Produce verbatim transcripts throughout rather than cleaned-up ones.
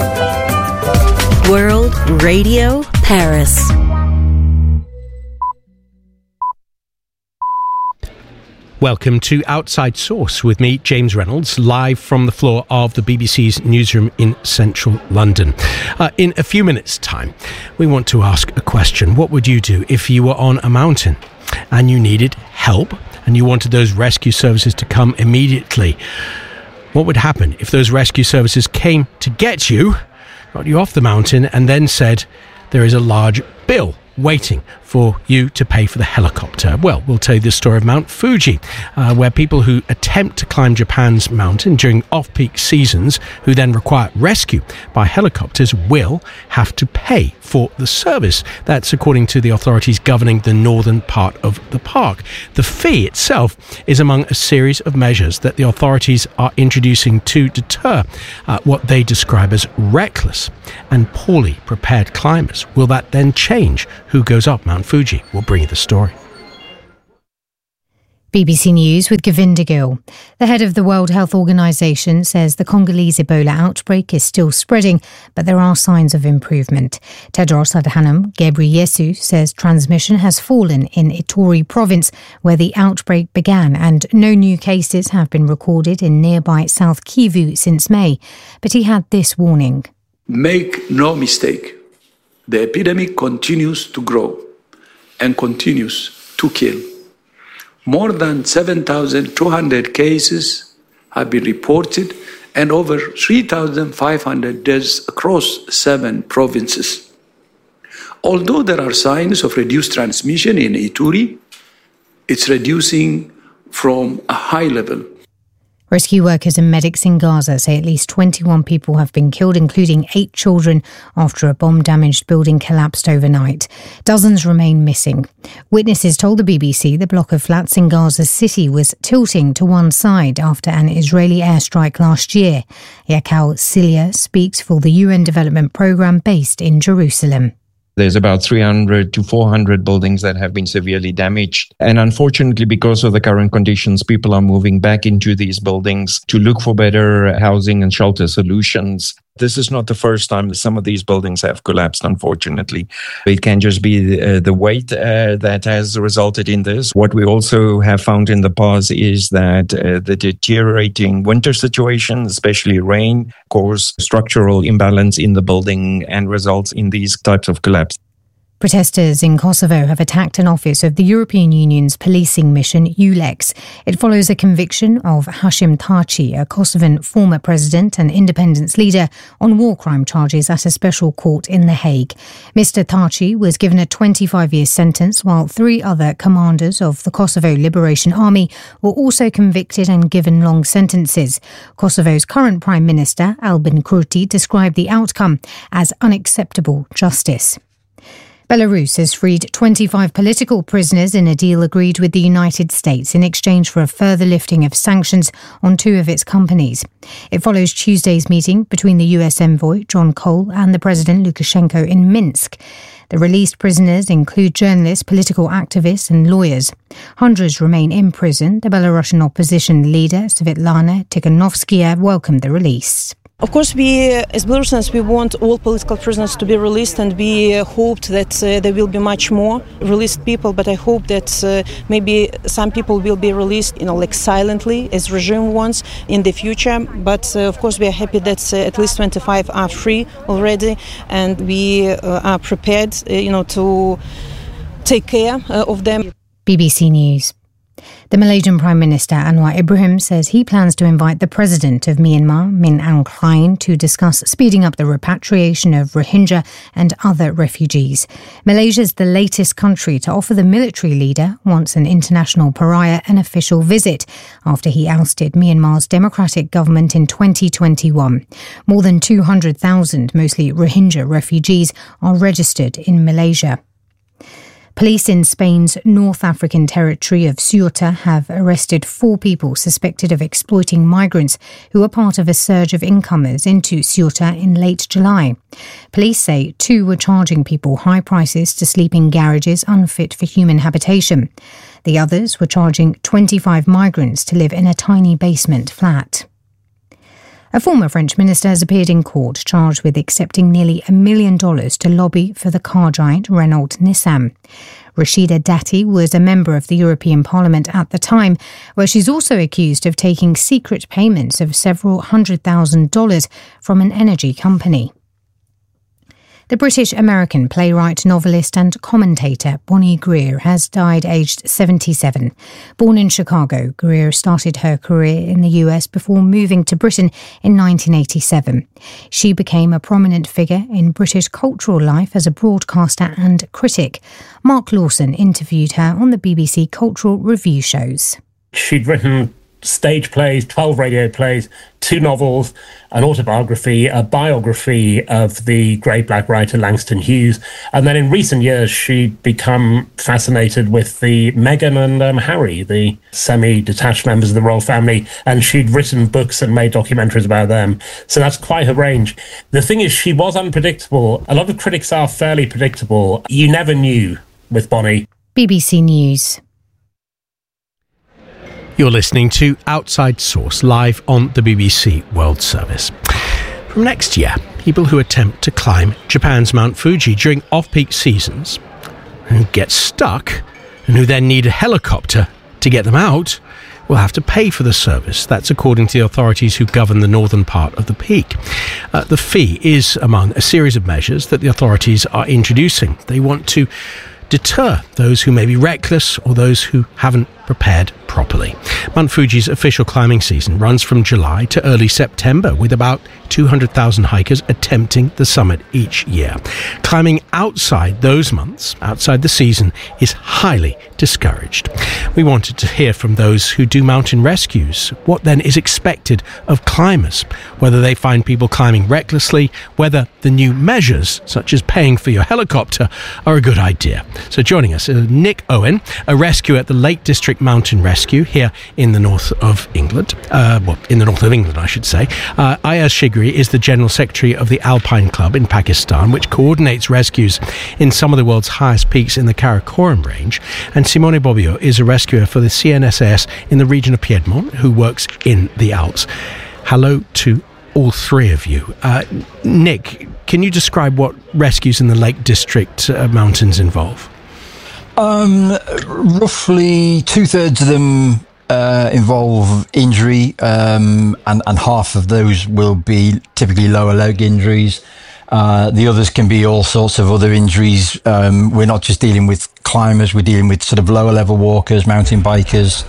World Radio Paris. Welcome to Outside Source with me, James Reynolds, live from the floor of the B B C's newsroom in central London. Uh, in a few minutes' time, we want to ask a question. What would you do if you were on a mountain and you needed help and you wanted those rescue services to come immediately? What would happen if those rescue services came to get you, got you off the mountain, and then said there is a large bill waiting for you to pay for the helicopter? Well, we'll tell you the story of Mount Fuji, uh, where people who attempt to climb Japan's mountain during off-peak seasons, who then require rescue by helicopters, will have to pay for the service. That's according to the authorities governing the northern part of the park. The fee itself is among a series of measures that the authorities are introducing to deter uh, what they describe as reckless and poorly prepared climbers. Will that then change who goes up Mount Fuji? We'll bring you the story. B B C News with Govinda Gill. The head of the World Health Organization says the Congolese Ebola outbreak is still spreading, but there are signs of improvement. Tedros Adhanom Ghebreyesus says transmission has fallen in Ituri province, where the outbreak began, and no new cases have been recorded in nearby South Kivu since May. But he had this warning. Make no mistake, the epidemic continues to grow and continues to kill. More than seven thousand two hundred cases have been reported and over three thousand five hundred deaths across seven provinces. Although there are signs of reduced transmission in Ituri, it's reducing from a high level. Rescue workers and medics in Gaza say at least twenty-one people have been killed, including eight children, after a bomb-damaged building collapsed overnight. Dozens remain missing. Witnesses told the B B C the block of flats in Gaza City was tilting to one side after an Israeli airstrike last year. Yakal Silia speaks for the U N Development Programme based in Jerusalem. There's about three hundred to four hundred buildings that have been severely damaged. And unfortunately, because of the current conditions, people are moving back into these buildings to look for better housing and shelter solutions. This is not the first time that some of these buildings have collapsed, unfortunately. It can just be the, uh, the weight uh, that has resulted in this. What we also have found in the past is that uh, the deteriorating winter situation, especially rain, cause structural imbalance in the building and results in these types of collapse. Protesters in Kosovo have attacked an office of the European Union's policing mission, EULEX. It follows a conviction of Hashim Thaçi, a Kosovan former president and independence leader, on war crime charges at a special court in The Hague. Mister Thaçi was given a twenty-five-year sentence, while three other commanders of the Kosovo Liberation Army were also convicted and given long sentences. Kosovo's current Prime Minister, Albin Kurti, described the outcome as unacceptable justice. Belarus has freed twenty-five political prisoners in a deal agreed with the United States in exchange for a further lifting of sanctions on two of its companies. It follows Tuesday's meeting between the U S envoy, John Cole, and the President Lukashenko in Minsk. The released prisoners include journalists, political activists and lawyers. Hundreds remain in prison. The Belarusian opposition leader, Svetlana Tikhanovskaya, welcomed the release. Of course, we, as Belarusians, we want all political prisoners to be released, and we uh, hoped that uh, there will be much more released people, but I hope that uh, maybe some people will be released, you know, like silently, as regime wants, in the future. But, uh, of course, we are happy that uh, at least twenty-five are free already, and we uh, are prepared, uh, you know, to take care uh, of them. B B C News. The Malaysian Prime Minister Anwar Ibrahim says he plans to invite the President of Myanmar, Min Aung Hlaing, to discuss speeding up the repatriation of Rohingya and other refugees. Malaysia is the latest country to offer the military leader, once an international pariah, an official visit after he ousted Myanmar's democratic government in twenty twenty-one. More than two hundred thousand, mostly Rohingya refugees, are registered in Malaysia. Police in Spain's North African territory of Ceuta have arrested four people suspected of exploiting migrants who were part of a surge of incomers into Ceuta in late July. Police say two were charging people high prices to sleep in garages unfit for human habitation. The others were charging twenty-five migrants to live in a tiny basement flat. A former French minister has appeared in court charged with accepting nearly a million dollars to lobby for the car giant Renault Nissan. Rashida Dati was a member of the European Parliament at the time, where she's also accused of taking secret payments of several hundred thousand dollars from an energy company. The British-American playwright, novelist and commentator Bonnie Greer has died aged seventy-seven. Born in Chicago, Greer started her career in the U S before moving to Britain in nineteen eighty-seven. She became a prominent figure in British cultural life as a broadcaster and critic. Mark Lawson interviewed her on the B B C Cultural Review shows. She'd written stage plays, twelve radio plays, two novels, an autobiography, a biography of the great black writer Langston Hughes. And then in recent years, she'd become fascinated with the Meghan and um, Harry, the semi-detached members of the royal family. And she'd written books and made documentaries about them. So that's quite a range. The thing is, she was unpredictable. A lot of critics are fairly predictable. You never knew with Bonnie. B B C News. You're listening to Outside Source, live on the B B C World Service. From next year, people who attempt to climb Japan's Mount Fuji during off-peak seasons, who get stuck, and who then need a helicopter to get them out, will have to pay for the service. That's according to the authorities who govern the northern part of the peak. Uh, the fee is among a series of measures that the authorities are introducing. They want to deter those who may be reckless or those who haven't prepared properly. Mount Fuji's official climbing season runs from July to early September, with about two hundred thousand hikers attempting the summit each year. Climbing outside those months, outside the season, is highly discouraged. We wanted to hear from those who do mountain rescues. What then is expected of climbers? Whether they find people climbing recklessly, whether the new measures, such as paying for your helicopter, are a good idea. So joining us is Nick Owen, a rescuer at the Lake District Mountain Rescue here in the north of England. Uh, well, in the north of England, I should say. Uh, Ayaz Shigri is the General Secretary of the Alpine Club in Pakistan, which coordinates rescues in some of the world's highest peaks in the Karakoram range. And Simone Bobbio is a rescuer for the C N S S in the region of Piedmont, who works in the Alps. Hello to all three of you. Uh, Nick, can you describe what rescues in the Lake District uh, mountains involve? Um, roughly two-thirds of them uh, involve injury, um, and, and half of those will be typically lower leg injuries. Uh, the others can be all sorts of other injuries. Um, we're not just dealing with climbers, we're dealing with sort of lower level walkers, mountain bikers,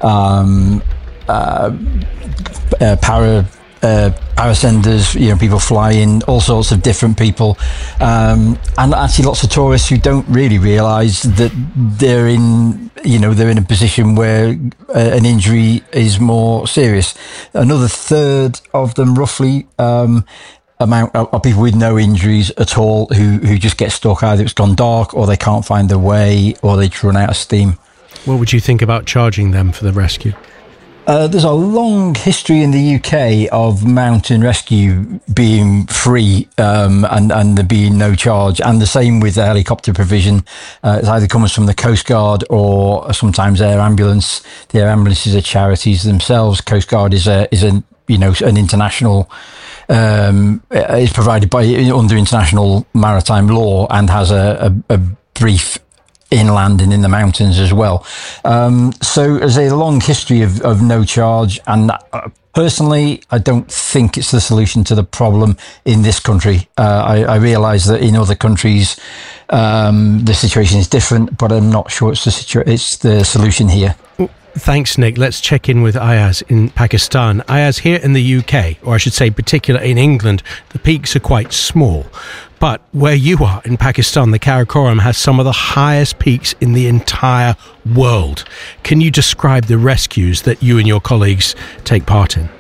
um, uh, uh, para Uh, parascenders, you know, people flying, all sorts of different people, um, and actually lots of tourists who don't really realise that they're in, you know, they're in a position where uh, an injury is more serious. Another third of them, roughly, um, amount are people with no injuries at all who who just get stuck. Either it's gone dark, or they can't find their way, or they run out of steam. What would you think about charging them for the rescue? Uh, there's a long history in the U K of mountain rescue being free, um, and, and there being no charge, and the same with the helicopter provision. Uh, it either comes from the Coast Guard or sometimes Air Ambulance. The Air Ambulances are charities themselves. Coast Guard is a is a you know an international um, is provided by under international maritime law and has a, a, a brief inland and in the mountains as well. Um, so there's a long history of, of no charge, and uh, personally, I don't think it's the solution to the problem in this country. Uh, I, I realise that in other countries, um, the situation is different, but I'm not sure it's the situ- it's the solution here. Thanks, Nick. Let's check in with Ayaz in Pakistan. Ayaz, here in the U K, or I should say particularly in England, the peaks are quite small. But where you are in Pakistan, the Karakoram has some of the highest peaks in the entire world. Can you describe the rescues that you and your colleagues take part in?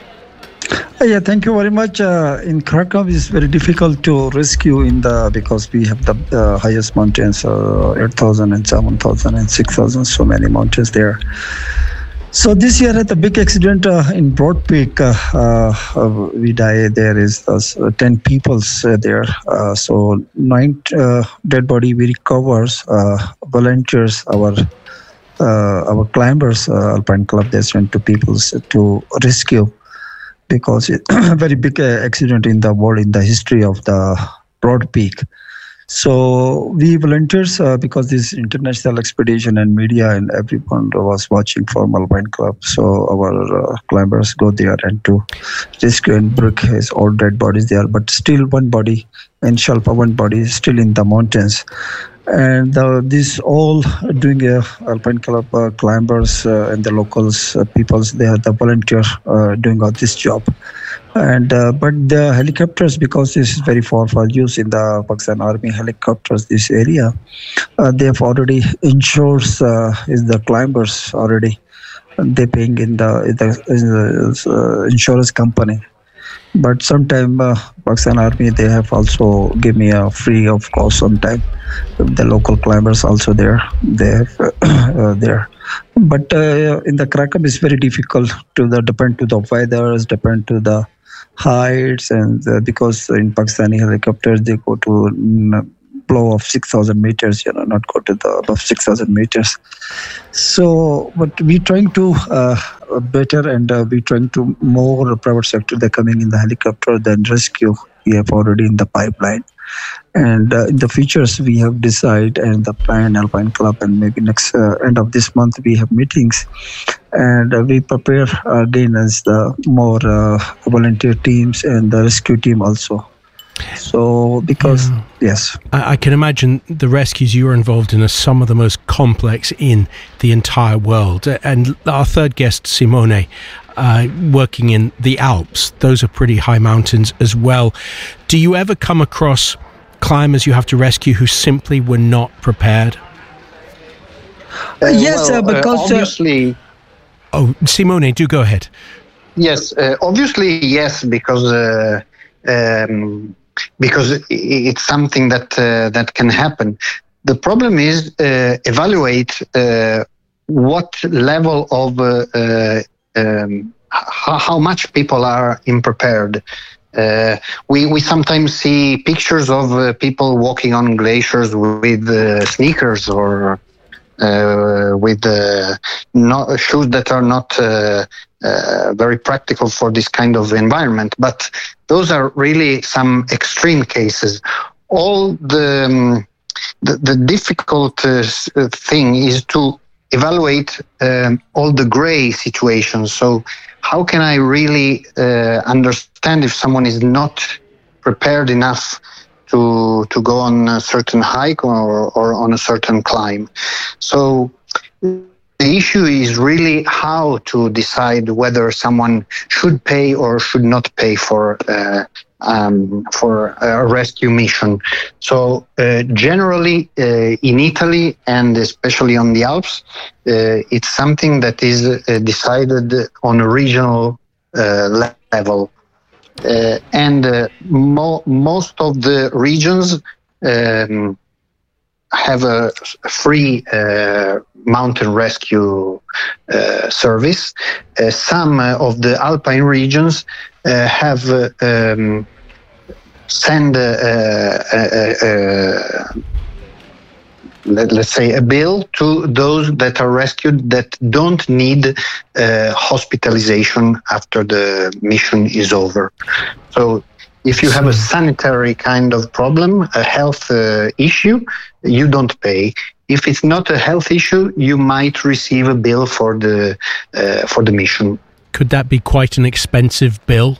Uh, yeah, thank you very much. Uh, in Karakoram, it's very difficult to rescue in the because we have the uh, highest mountains, uh, eight thousand and seven thousand and six thousand, so many mountains there. So this year at the big accident uh, in Broad Peak, uh, uh, we died. There is uh, ten people uh, there. Uh, so nine uh, dead body we recovers. Uh, volunteers, our uh, our climbers, uh, Alpine Club, they sent to people to rescue. because it's a very big uh, accident in the world, in the history of the Broad Peak. So we volunteers, uh, because this international expedition and media and everyone was watching from Alpine Club. So our uh, climbers go there and to rescue and bring his all dead bodies there. But still one body in Shalpa, one body is still in the mountains. And uh, this all doing uh, Alpine Club uh, climbers uh, and the locals, uh, peoples, they are the volunteer uh, doing all this job. And uh, but the helicopters, because this is very far for use in the Pakistan Army helicopters, this area, uh, they have already insures uh, is the climbers already. They're paying in the, in the, in the uh, insurance company. But sometime uh, Pakistan Army, they have also give me a free of cost sometime. The local climbers also there, they have uh, uh, there. But uh, in the Krakow, it's very difficult to the depend to the weathers, depend to the heights, and uh, because in Pakistani helicopters they go to mm, below of six thousand meters, you know, not go to the above six thousand meters. So, but we're trying to uh, better and uh, we're trying to more private sector. They're coming in the helicopter than rescue. We have already in the pipeline. And uh, in the futures, we have decided and the plan Alpine Club, and maybe next uh, end of this month we have meetings, and uh, we prepare again as the more uh, volunteer teams and the rescue team also. So because yeah. yes, I, I can imagine the rescues you are involved in are some of the most complex in the entire world. And our third guest, Simone, uh, working in the Alps, those are pretty high mountains as well. Do you ever come across climbers you have to rescue who simply were not prepared? Uh, yes, well, uh, because uh, obviously. Uh, oh, Simone, do go ahead. Yes, uh, obviously yes, because uh, um, because it's something that uh, that can happen. The problem is uh, evaluate uh, what level of uh, uh, um, how, how much people are unprepared. Uh, we we sometimes see pictures of uh, people walking on glaciers with uh, sneakers or uh, with uh, not, shoes that are not uh, uh, very practical for this kind of environment. But those are really some extreme cases. All the um, the, the difficult uh, thing is to evaluate um, all the gray situations. So how can I really uh, understand if someone is not prepared enough to to go on a certain hike or, or on a certain climb? So the issue is really how to decide whether someone should pay or should not pay for uh, um, for a rescue mission. So uh, generally uh, in Italy and especially on the Alps, uh, it's something that is uh, decided on a regional uh, level. Uh, and uh, mo- most of the regions um, have a free uh, mountain rescue uh, service. Uh, some uh, of the alpine regions uh, have uh, um, send uh, uh, uh, uh, let, let's say a bill to those that are rescued that don't need uh, hospitalization after the mission is over. So if you have a sanitary kind of problem, a health uh, issue, you don't pay. If it's not a health issue, you might receive a bill for the uh, for the mission. Could that be quite an expensive bill?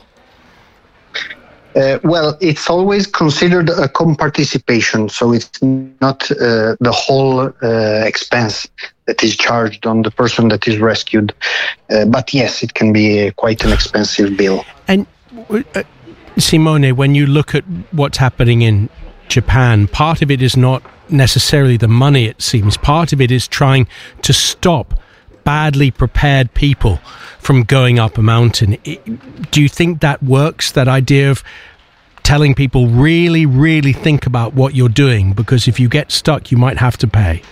Uh, well, it's always considered a comparticipation, so it's not uh, the whole uh, expense that is charged on the person that is rescued. Uh, but yes, it can be a, quite an expensive bill. And uh, Simone, when you look at what's happening in Japan, part of it is not necessarily the money, it seems. Part of it is trying to stop badly prepared people from going up a mountain. Do you think that works, that idea of telling people really, really think about what you're doing, because if you get stuck, you might have to pay?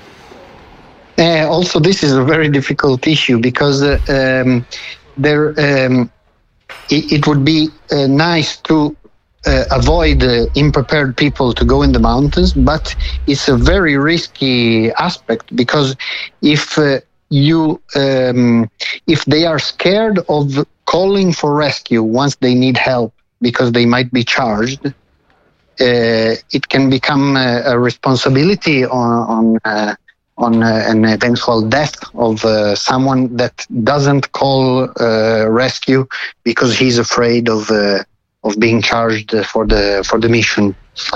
Uh, also, this is a very difficult issue because uh, um, there um, it, it would be uh, nice to uh, avoid uh, unprepared people to go in the mountains, but it's a very risky aspect because if uh, you um, if they are scared of calling for rescue once they need help because they might be charged, uh, it can become a, a responsibility on on, uh, on uh, an eventual death of uh, someone that doesn't call uh, rescue because he's afraid of uh, of being charged for the for the mission.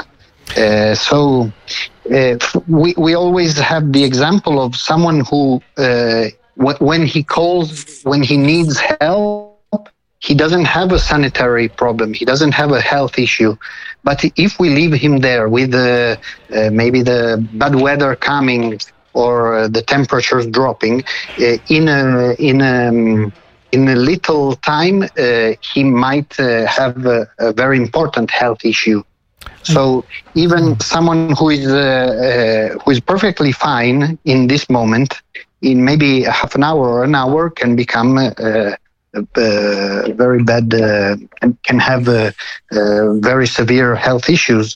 Uh, so uh, we we always have the example of someone who uh, w- when he calls when he needs help. He doesn't have a sanitary problem. He doesn't have a health issue. But if we leave him there with uh, uh, maybe the bad weather coming or uh, the temperatures dropping, uh, in a in a in a little time, uh, he might uh, have a, a very important health issue. So even someone who is uh, uh, who is perfectly fine in this moment, in maybe half an hour or an hour, can become Uh, Uh, very bad uh, and can have uh, uh, very severe health issues.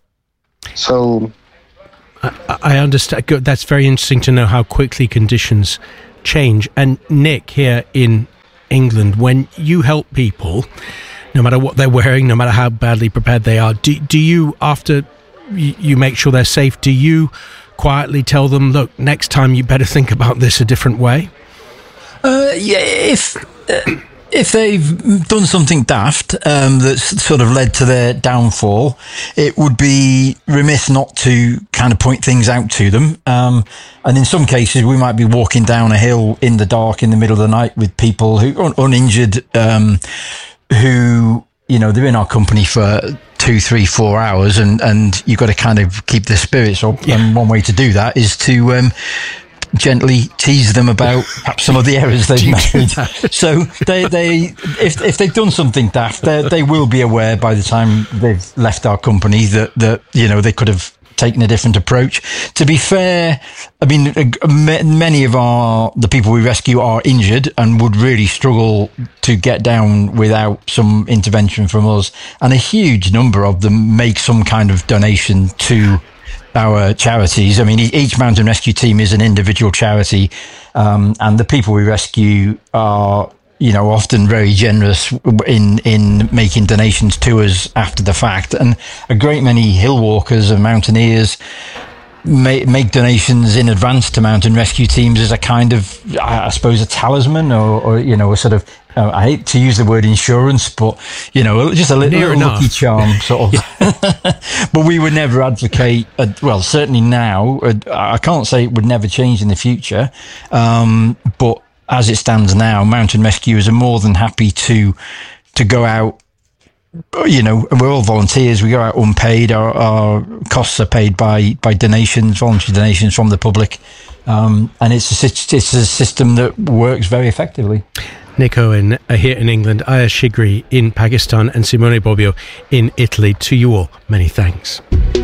So I, I understand. That's very interesting to know how quickly conditions change. And Nick, here in England, when you help people, no matter what they're wearing, no matter how badly prepared they are, do, do you, after you make sure they're safe, do you quietly tell them, look, next time you better think about this a different way? Uh, yeah, if... Uh, If they've done something daft um, that's sort of led to their downfall, it would be remiss not to kind of point things out to them. Um, and in some cases, we might be walking down a hill in the dark in the middle of the night with people who are uninjured, um, who, you know, they're in our company for two, three, four hours, and, and you've got to kind of keep their spirits up. Yeah. And one way to do that is to... Um, gently tease them about perhaps some of the errors they've made. So they, they, if if they've done something daft, they will be aware by the time they've left our company that that you know they could have taken a different approach. To be fair, I mean, many of our the people we rescue are injured and would really struggle to get down without some intervention from us, and a huge number of them make some kind of donation to our charities. I mean, each mountain rescue team is an individual charity, um, and the people we rescue are, you know, often very generous in in making donations to us after the fact. And a great many hill walkers and mountaineers make, make donations in advance to mountain rescue teams as a kind of, I suppose, a talisman, or, or you know, a sort of, Uh, I hate to use the word insurance, but, you know, just a little, little lucky charm, sort of. But we would never advocate, uh, well, certainly now, uh, I can't say it would never change in the future, um, but as it stands now, mountain rescuers are more than happy to to go out. You know, we're all volunteers. We go out unpaid. Our, our costs are paid by, by donations, voluntary donations from the public. Um, and it's a, it's a system that works very effectively. Nick Owen uh, here in England, Aya Shigri in Pakistan, and Simone Bobbio in Italy. To you all, many thanks.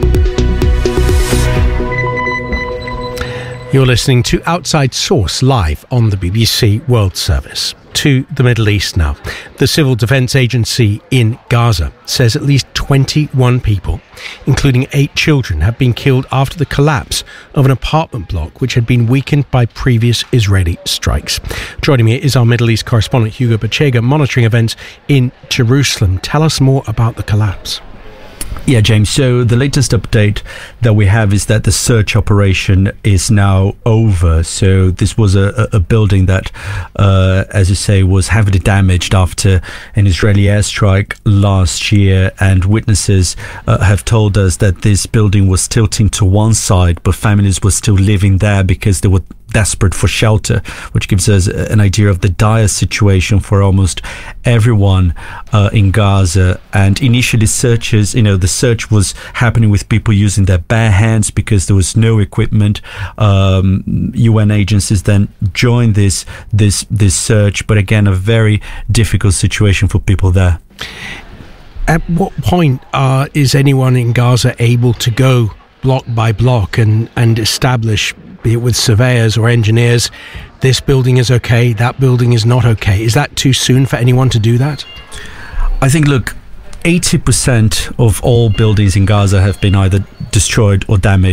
You're listening to Outside Source live on the B B C World Service. To the Middle East now. The Civil Defence Agency in Gaza says at least twenty-one people, including eight children, have been killed after the collapse of an apartment block which had been weakened by previous Israeli strikes. Joining me is our Middle East correspondent Hugo Bachega, monitoring events in Jerusalem. Tell us more about the collapse. Yeah, James. So the latest update that we have is that the search operation is now over. So this was a, a building that, uh, as you say, was heavily damaged after an Israeli airstrike last year. And witnesses uh, have told us that this building was tilting to one side, but families were still living there because they were desperate for shelter, which gives us an idea of the dire situation for almost everyone uh, in Gaza. And initially searches, you know, the search was happening with people using their bare hands because there was no equipment. Um, U N agencies then joined this this this search, but again, a very difficult situation for people there. At what point uh, is anyone in Gaza able to go block by block and, and establish, be it with surveyors or engineers, this building is okay, that building is not okay? Is that too soon for anyone to do that? I think, look, eighty percent of all buildings in Gaza have been either destroyed or damaged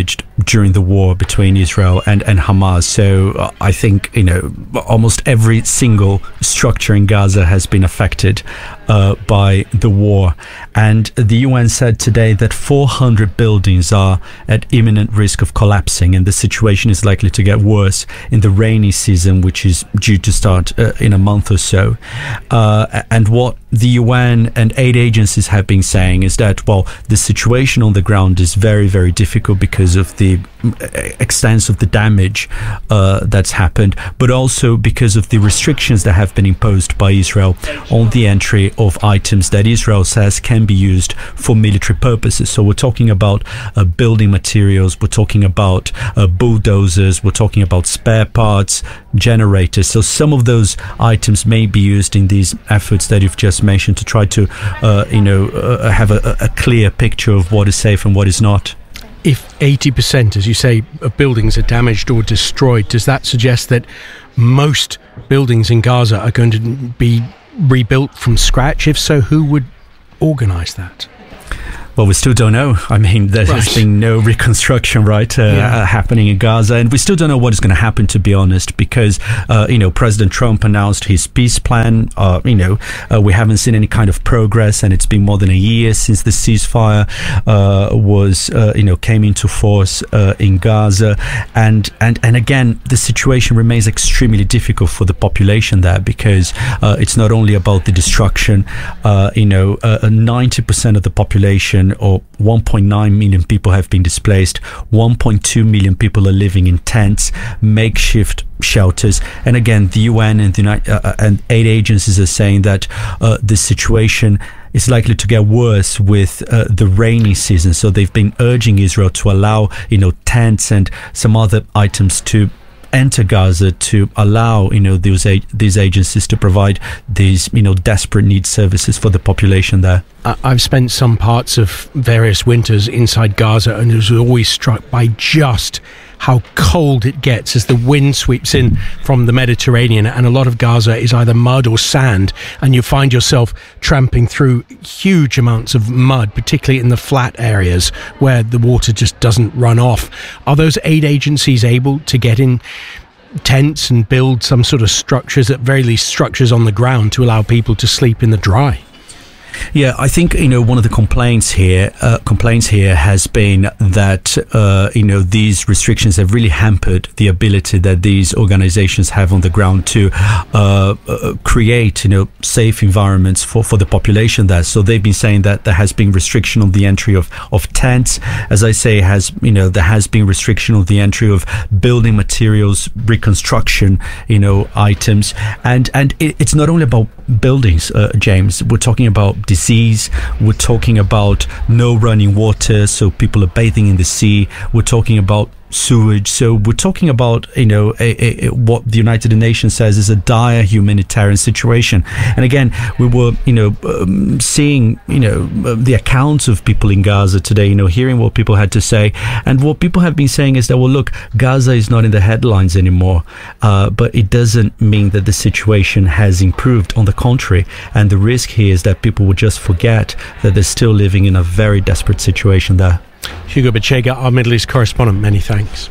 during the war between Israel and, and Hamas. So uh, I think, you know, almost every single structure in Gaza has been affected uh, by the war. And the U N said today that four hundred buildings are at imminent risk of collapsing, and the situation is likely to get worse in the rainy season, which is due to start uh, in a month or so. Uh, and what the U N and aid agencies have been saying is that, well, the situation on the ground is very, very difficult because of the extent of the damage uh, that's happened, but also because of the restrictions that have been imposed by Israel on the entry of items that Israel says can be used for military purposes. So we're talking about uh, building materials, we're talking about uh, bulldozers, we're talking about spare parts, generators. So some of those items may be used in these efforts that you've just mentioned to try to, uh, you know, uh, have a, a clear picture of what is safe and what is not. If eighty percent, as you say, of buildings are damaged or destroyed, does that suggest that most buildings in Gaza are going to be rebuilt from scratch? If so, who would organise that? Well, we still don't know. I mean, there right. has been no reconstruction, right, uh, yeah. uh, happening in Gaza. And we still don't know what is going to happen, to be honest, because, uh, you know, President Trump announced his peace plan. Uh, you know, uh, we haven't seen any kind of progress, and it's been more than a year since the ceasefire uh, was, uh, you know, came into force uh, in Gaza. And, and, and again, the situation remains extremely difficult for the population there, because uh, it's not only about the destruction. Uh, you know, uh, ninety percent of the population, or one point nine million people, have been displaced. one point two million people are living in tents, makeshift shelters. And again, the U N and the United, uh, and aid agencies are saying that uh, the situation is likely to get worse with uh, the rainy season. So they've been urging Israel to allow, you know, tents and some other items to enter Gaza, to allow, you know, these these agencies to provide these, you know, desperate needs services for the population there. I've spent some parts of various winters inside Gaza, and I was always struck by just how cold it gets as the wind sweeps in from the Mediterranean, and a lot of Gaza is either mud or sand, and you find yourself tramping through huge amounts of mud, particularly in the flat areas where the water just doesn't run off. Are those aid agencies able to get in tents and build some sort of structures, at very least structures on the ground, to allow people to sleep in the dry? Yeah, I think, you know, one of the complaints here, uh, complaints here has been that, uh, you know, these restrictions have really hampered the ability that these organizations have on the ground to uh, uh, create, you know, safe environments for, for the population there. So they've been saying that there has been restriction on the entry of, of tents. As I say, has, you know, there has been restriction on the entry of building materials, reconstruction, you know, items. And, and it, it's not only about buildings, uh, James. We're talking about disease. We're talking about no running water, so people are bathing in the sea. We're talking about sewage. So we're talking about, you know, a, a, what the United Nations says is a dire humanitarian situation. And again, we were, you know, um, seeing, you know, the accounts of people in Gaza today, you know, hearing what people had to say. And what people have been saying is that, well, look, Gaza is not in the headlines anymore, uh, but it doesn't mean that the situation has improved. On the contrary, and the risk here is that people will just forget that they're still living in a very desperate situation there. Hugo Bechega, our Middle East correspondent, many thanks.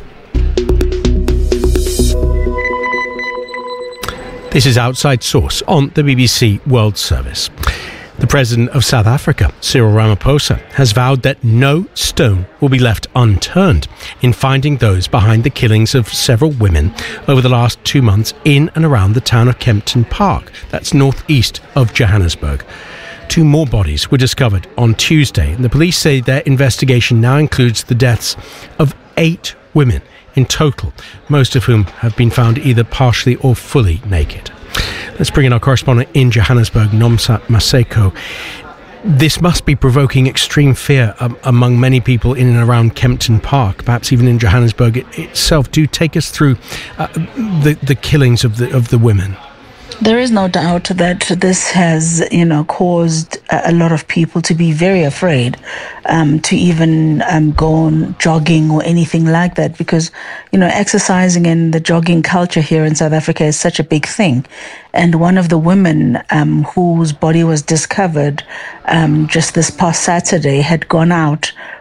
This is Outside Source on the B B C World Service. The President of South Africa, Cyril Ramaphosa, has vowed that no stone will be left unturned in finding those behind the killings of several women over the last two months in and around the town of Kempton Park, that's northeast of Johannesburg. Two more bodies were discovered on Tuesday, and the police say their investigation now includes the deaths of eight women in total, most of whom have been found either partially or fully naked. Let's bring in our correspondent in Johannesburg, Nomsa Maseko. This must be provoking extreme fear um, among many people in and around Kempton Park, perhaps even in Johannesburg it, itself. Do take us through uh, the, the killings of the of the women. There is no doubt that this has, you know, caused a lot of people to be very afraid um, to even um, go on jogging or anything like that, because, you know, exercising and the jogging culture here in South Africa is such a big thing. And one of the women um, whose body was discovered um, just this past Saturday had gone out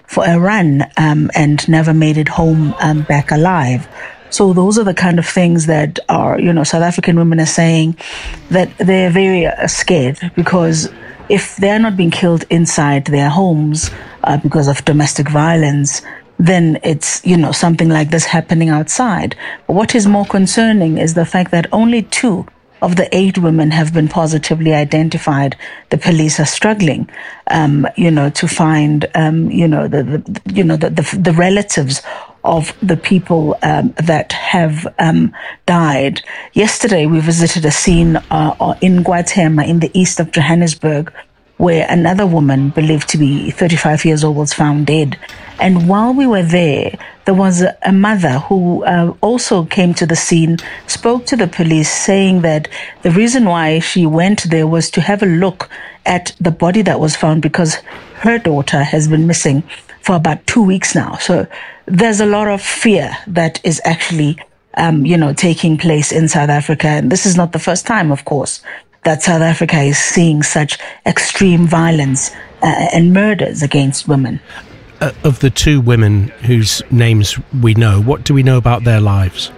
for a run um, and never made it home um, back alive. So those are the kind of things that are, you know, South African women are saying that they're very uh, scared, because if they're not being killed inside their homes uh, because of domestic violence, then it's, you know, something like this happening outside. But what is more concerning is the fact that only two of the eight women have been positively identified. The police are struggling, um, you know, to find, um, you know, the, the you know the, the the relatives of the people um, that have um, died. Yesterday, we visited a scene uh, in Guatemala, in the east of Johannesburg, where another woman, believed to be thirty-five years old, was found dead. And while we were there, there was a, a mother who uh, also came to the scene, spoke to the police, saying that the reason why she went there was to have a look at the body that was found, because her daughter has been missing for about two weeks now. So there's a lot of fear that is actually, um, you know, taking place in South Africa. And this is not the first time, of course, that South Africa is seeing such extreme violence uh, and murders against women. Uh, of the two women whose names we know, what do we know about their lives?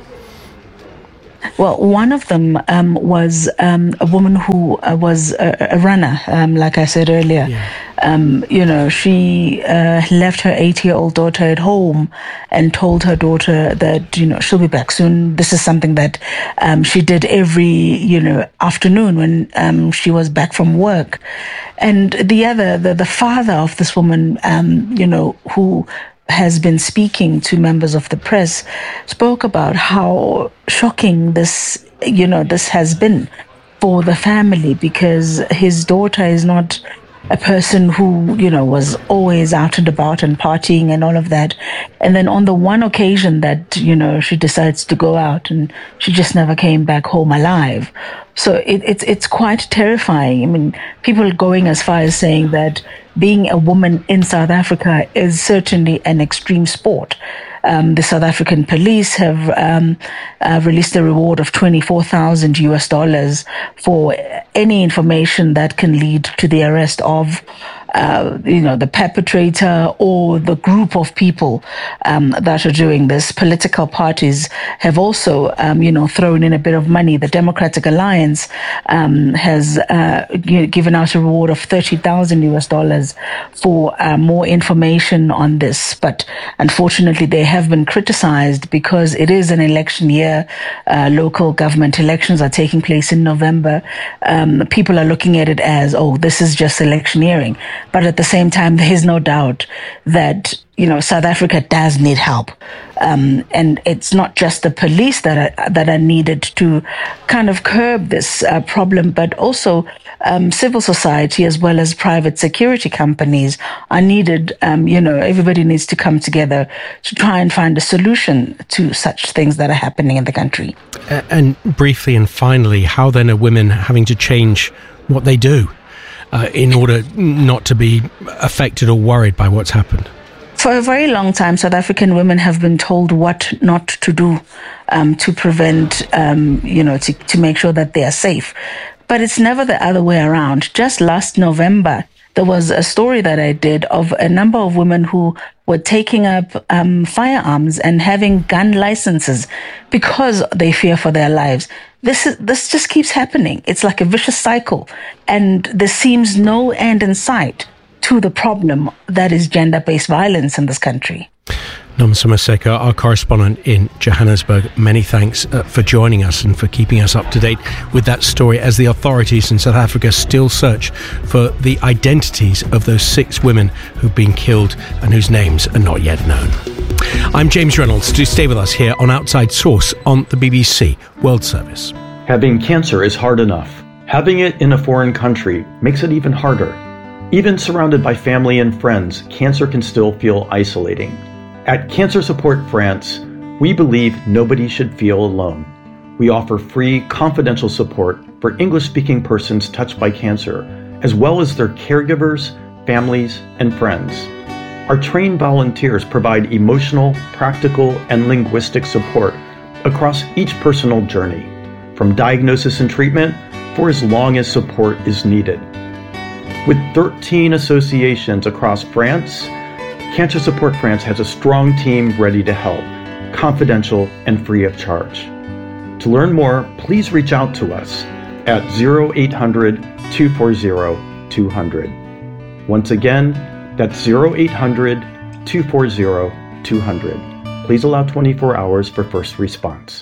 Well, one of them um, was um, a woman who uh, was a, a runner, um, like I said earlier. Yeah. Um, you know, she uh, left her eight-year-old daughter at home and told her daughter that, you know, she'll be back soon. This is something that um, she did every, you know, afternoon when um, she was back from work. And the other, the, the father of this woman, um, you know, who has been speaking to members of the press, spoke about how shocking this, you know, this has been for the family, because his daughter is not a person who, you know, was always out and about and partying and all of that. And then on the one occasion that, you know, she decides to go out, and she just never came back home alive. So it, it's it's quite terrifying. I mean, people going as far as saying that being a woman in South Africa is certainly an extreme sport. Um, the South African police have um, uh, released a reward of twenty-four thousand U S dollars for any information that can lead to the arrest of, uh, you know, the perpetrator or the group of people um, that are doing this. Political parties have also, um, you know, thrown in a bit of money. The Democratic Alliance um, has uh, given out a reward of thirty thousand U S dollars for uh, more information on this. But unfortunately, they have been criticized because it is an election year. Uh, local government elections are taking place in November. Um, people are looking at it as, oh, this is just electioneering. But at the same time, there is no doubt that, you know, South Africa does need help. Um, and it's not just the police that are, that are needed to kind of curb this uh, problem, but also um, civil society as well as private security companies are needed. Um, you know, everybody needs to come together to try and find a solution to such things that are happening in the country. Uh, and briefly and finally, how then are women having to change what they do uh, in order not to be affected or worried by what's happened? For a very long time, South African women have been told what not to do um, to prevent, um, you know, to, to make sure that they are safe. But it's never the other way around. Just last November, there was a story that I did of a number of women who were taking up um, firearms and having gun licenses because they fear for their lives. This is, this just keeps happening. It's like a vicious cycle, and there seems no end in sight to the problem that is gender-based violence in this country. Nomsa Maseko, our correspondent in Johannesburg, many thanks uh, for joining us and for keeping us up to date with that story as the authorities in South Africa still search for the identities of those six women who've been killed and whose names are not yet known. I'm James Reynolds. Do stay with us here on Outside Source on the B B C World Service. Having cancer is hard enough. Having it in a foreign country makes it even harder. Even surrounded by family and friends, cancer can still feel isolating. At Cancer Support France, we believe nobody should feel alone. We offer free, confidential support for English-speaking persons touched by cancer, as well as their caregivers, families, and friends. Our trained volunteers provide emotional, practical, and linguistic support across each personal journey, from diagnosis and treatment for as long as support is needed. With thirteen associations across France, Cancer Support France has a strong team ready to help, confidential and free of charge. To learn more, please reach out to us at zero eight hundred, two four zero, two hundred. Once again, that's zero eight hundred, two four zero, two hundred. Please allow twenty-four hours for first response.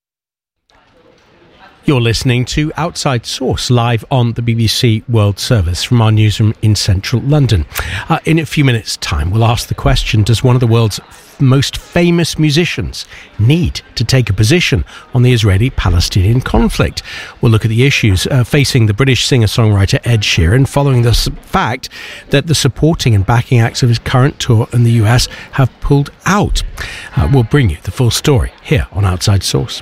You're listening to Outside Source live on the B B C World Service from our newsroom in central London. Uh, in a few minutes' time, we'll ask the question, does one of the world's f- most famous musicians need to take a position on the Israeli-Palestinian conflict? We'll look at the issues uh, facing the British singer-songwriter Ed Sheeran following the s- fact that the supporting and backing acts of his current tour in the U S have pulled out. Uh, we'll bring you the full story here on Outside Source.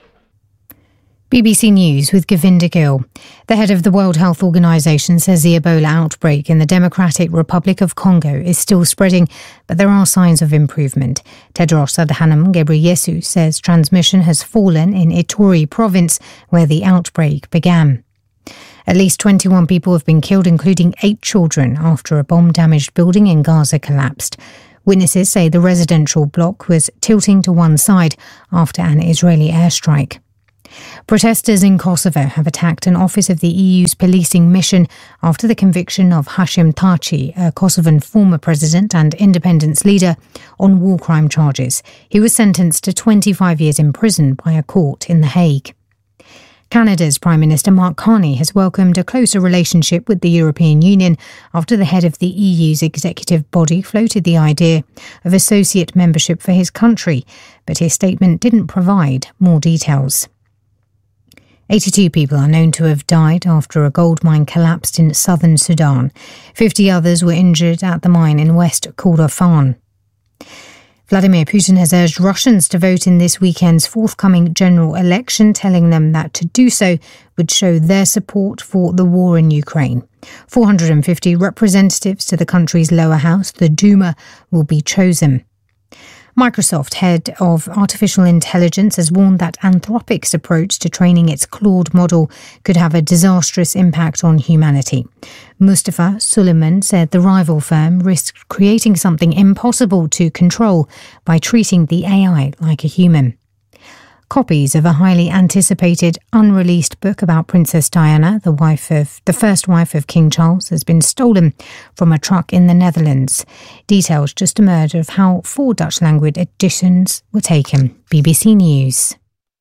B B C News with Govinda Gill. The head of the World Health Organization says the Ebola outbreak in the Democratic Republic of Congo is still spreading, but there are signs of improvement. Tedros Adhanom Ghebreyesus says transmission has fallen in Ituri province, where the outbreak began. At least twenty-one people have been killed, including eight children, after a bomb-damaged building in Gaza collapsed. Witnesses say the residential block was tilting to one side after an Israeli airstrike. Protesters in Kosovo have attacked an office of the E U's policing mission after the conviction of Hashim Thaçi, a Kosovan former president and independence leader, on war crime charges. He was sentenced to twenty-five years in prison by a court in The Hague. Canada's Prime Minister Mark Carney has welcomed a closer relationship with the European Union after the head of the E U's executive body floated the idea of associate membership for his country, but his statement didn't provide more details. eighty-two people are known to have died after a gold mine collapsed in southern Sudan. fifty others were injured at the mine in West Kordofan. Vladimir Putin has urged Russians to vote in this weekend's forthcoming general election, telling them that to do so would show their support for the war in Ukraine. four hundred fifty representatives to the country's lower house, the Duma, will be chosen. Microsoft head of artificial intelligence has warned that Anthropic's approach to training its Claude model could have a disastrous impact on humanity. Mustafa Suleiman said the rival firm risked creating something impossible to control by treating the A I like a human. Copies of a highly anticipated unreleased book about Princess Diana, the wife of the first wife of King Charles, has been stolen from a truck in the Netherlands. Details just emerged of how four Dutch language editions were taken. B B C News.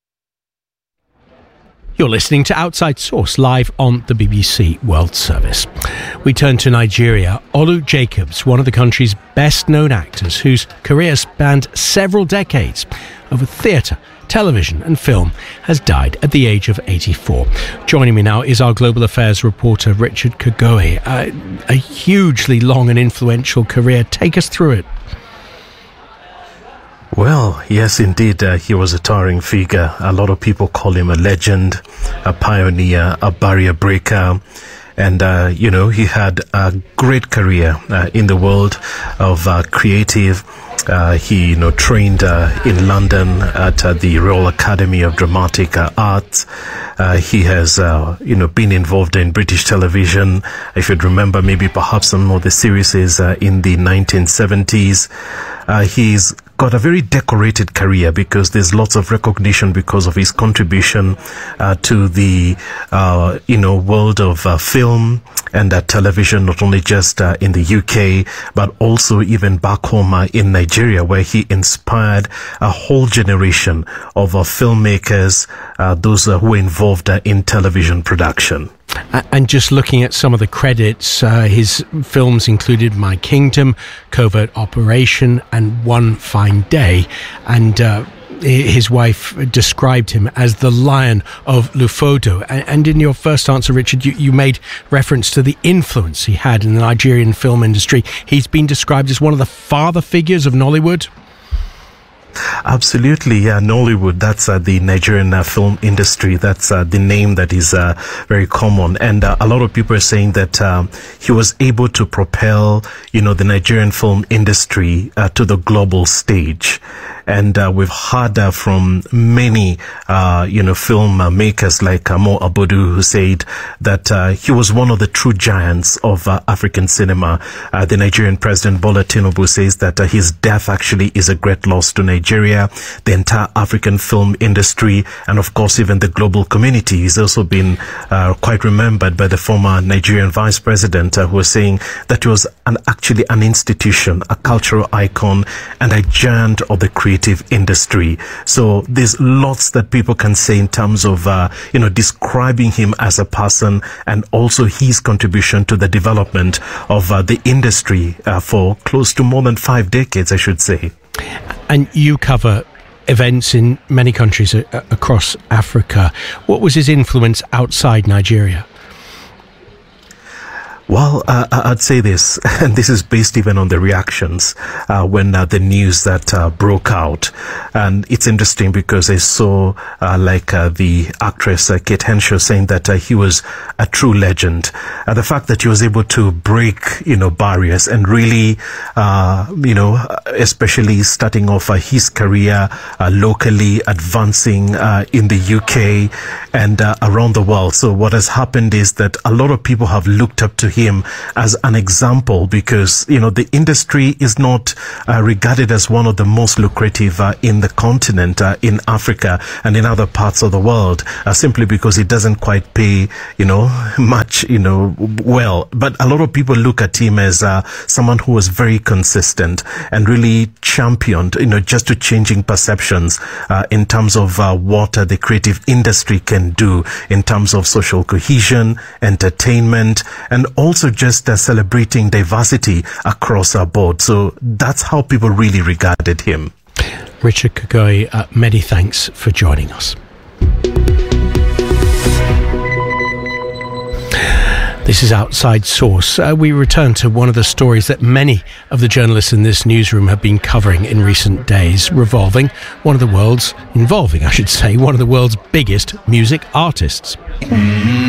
You're listening to Outside Source live on the B B C World Service. We turn to Nigeria. Olu Jacobs, one of the country's best-known actors whose career spanned several decades over theatre, television and film, has died at the age of eighty-four. Joining me now is our Global Affairs reporter Richard Kagoe. Uh, a hugely long and influential career. Take us through it. Well, yes, indeed, uh, he was a towering figure. A lot of people call him a legend, a pioneer, a barrier breaker. And, uh, you know, he had a great career uh, in the world of uh, creative. Uh, he, you know, trained uh, in London at uh, the Royal Academy of Dramatic uh, Arts. Uh, he has, uh, you know, been involved in British television. If you'd remember, maybe perhaps some of the series uh, in the nineteen seventies. Uh, he's got a very decorated career because there's lots of recognition because of his contribution uh, to the, uh, you know, world of uh, film and uh, television, not only just uh, in the U K, but also even back home uh, in Nigeria, where he inspired a whole generation of uh, filmmakers, uh, those uh, who were involved uh, in television production. And just looking at some of the credits, uh, his films included My Kingdom, Covert Operation, and One Fine Day. And uh, his wife described him as the Lion of Lufodo. And in your first answer, Richard, you, you made reference to the influence he had in the Nigerian film industry. He's been described as one of the father figures of Nollywood. Absolutely, yeah. Nollywood, that's uh, the Nigerian uh, film industry. That's uh, the name that is uh, very common. And uh, a lot of people are saying that um, he was able to propel, you know, the Nigerian film industry uh, to the global stage. And uh, we've heard uh, from many, uh, you know, film uh, makers like uh, Mo Abudu, who said that uh, he was one of the true giants of uh, African cinema. Uh, the Nigerian president, Bola Tinubu, says that uh, his death actually is a great loss to Nigeria, the entire African film industry, and of course, even the global community. He's also been uh, quite remembered by the former Nigerian vice president, uh, who was saying that he was an, actually an institution, a cultural icon, and a giant of the creative industry. So there's lots that people can say in terms of, uh, you know, describing him as a person and also his contribution to the development of uh, the industry uh, for close to more than five decades, I should say. And you cover events in many countries a- across Africa. What was his influence outside Nigeria? Well, uh, I'd say this, and this is based even on the reactions uh, when uh, the news that uh, broke out. And it's interesting because I saw uh, like uh, the actress uh, Kate Henshaw saying that uh, he was a true legend. Uh, the fact that he was able to break, you know, barriers and really, uh, you know, especially starting off uh, his career uh, locally, advancing uh, in the U K and uh, around the world. So what has happened is that a lot of people have looked up to him him as an example because, you know, the industry is not uh, regarded as one of the most lucrative uh, in the continent, uh, in Africa and in other parts of the world, uh, simply because it doesn't quite pay, you know, much, you know, well. But a lot of people look at him as uh, someone who was very consistent and really championed, you know, just to changing perceptions uh, in terms of uh, what uh, the creative industry can do in terms of social cohesion, entertainment, and also also just uh, celebrating diversity across our board. So that's how people really regarded him. Richard Kagoi, uh, many thanks for joining us. This is Outside Source. Uh, we return to one of the stories that many of the journalists in this newsroom have been covering in recent days, revolving one of the world's, involving, I should say, one of the world's biggest music artists.